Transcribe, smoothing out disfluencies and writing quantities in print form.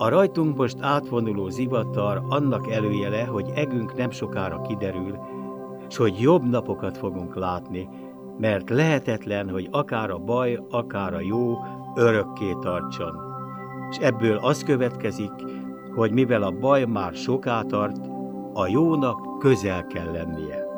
A rajtunk most átvonuló zivatar annak előjele, hogy egünk nem sokára kiderül, s hogy jobb napokat fogunk látni, mert lehetetlen, hogy akár a baj, akár a jó örökké tartson. És ebből az következik, hogy mivel a baj már soká tart, a jónak közel kell lennie.